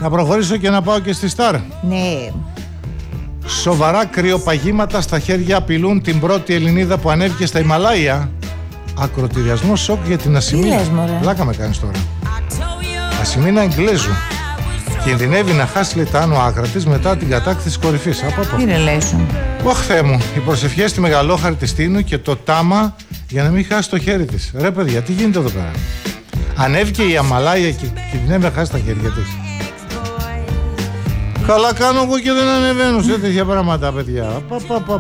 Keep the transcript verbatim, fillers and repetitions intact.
Να προχωρήσω και να πάω και στη Σταρ. Ναι. Σοβαρά κρυοπαγήματα στα χέρια απειλούν την πρώτη Ελληνίδα που ανέβηκε στα Ιμαλάια. Ακροτηριασμό σοκ για την Ασημίνα. Τι λες, μωρέ? Πλάκα με κάνεις τώρα. Ασημίνα Εγγλέζου. Κινδυνεύει να χάσει λέει, τα άνω άκρα της μετά την κατάκτηση της κορυφής. Από από. Τι ρελέσουν. Ωχ Θεέ μου, οι προσευχές στη Μεγαλόχαρη της Τίνου και το τάμα για να μην χάσει το χέρι της. Ρε παιδιά, τι γίνεται εδώ πέρα? Ανέβηκε η Αμαλάια και κινδυνεύει να χάσει τα χέρια της. Καλά κάνω εγώ και δεν ανεβαίνω σε τέτοια πράγματα, παιδιά. Πα, πα, πα,